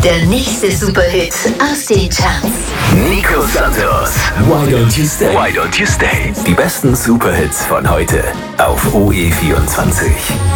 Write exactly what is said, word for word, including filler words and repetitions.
Der nächste Superhit aus den Charts. Nico Santos. Why don't you stay? Why don't you stay? Die besten Superhits von heute auf O E vierundzwanzig.